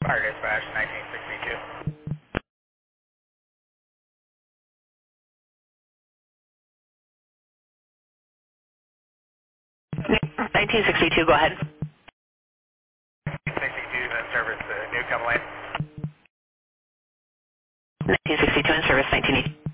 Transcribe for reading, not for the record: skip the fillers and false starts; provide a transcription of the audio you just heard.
Fire dispatch, 1962. 1962, go ahead. 62 in service, Newcomb Lane. 1962 in service, 1980.